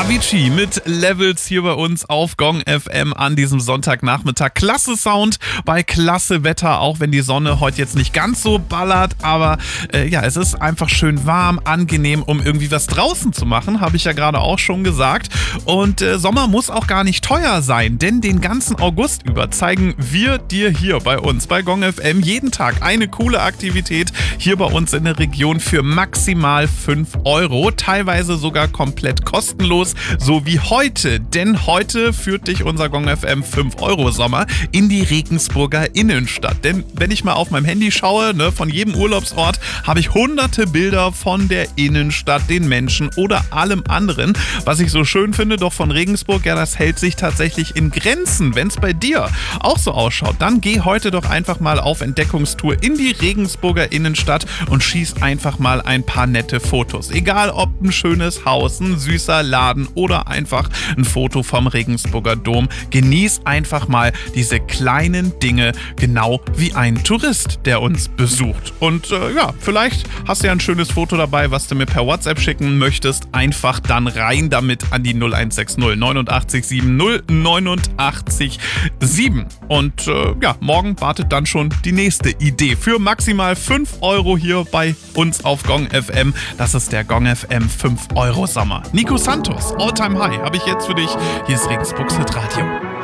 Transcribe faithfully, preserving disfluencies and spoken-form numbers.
Avicii mit Levels hier bei uns auf Gong F M an diesem Sonntagnachmittag. Klasse Sound bei klasse Wetter, auch wenn die Sonne heute jetzt nicht ganz so ballert, aber äh, ja, es ist einfach schön warm, angenehm, um irgendwie was draußen zu machen, habe ich ja gerade auch schon gesagt. Und äh, Sommer muss auch gar nicht teuer sein, denn den ganzen August über zeigen wir dir hier bei uns bei Gong F M jeden Tag eine coole Aktivität hier bei uns in der Region für maximal fünf Euro, teilweise sogar komplett kostenlos, so wie heute. Denn heute führt dich unser Gong F M fünf Euro Sommer in die Regensburger Innenstadt. Denn wenn ich mal auf meinem Handy schaue, ne, von jedem Urlaubsort habe ich hunderte Bilder von der Innenstadt, den Menschen oder allem anderen. Was ich so schön finde, doch von Regensburg, ja, das hält sich tatsächlich in Grenzen. Wenn es bei dir auch so ausschaut, dann geh heute doch einfach mal auf Entdeckungstour in die Regensburger Innenstadt und schieß einfach mal ein paar nette Fotos. Egal ob ein schönes Haus, ein süßer Laden oder einfach ein Foto vom Regensburger Dom. Genieß einfach mal diese kleinen Dinge, genau wie ein Tourist, der uns besucht. Und äh, ja, vielleicht hast du ja ein schönes Foto dabei, was du mir per WhatsApp schicken möchtest. Einfach dann rein damit an die null eins sechs null neunundachtzig sieben null neunundachtzig sieben. Und äh, ja, morgen wartet dann schon die nächste Idee für maximal fünf Euro hier bei uns auf Gong F M. Das ist der Gong F M fünf Euro Sommer. Nico Santos, All Time High, habe ich jetzt für dich. Hier ist Regensburgs Hitradio.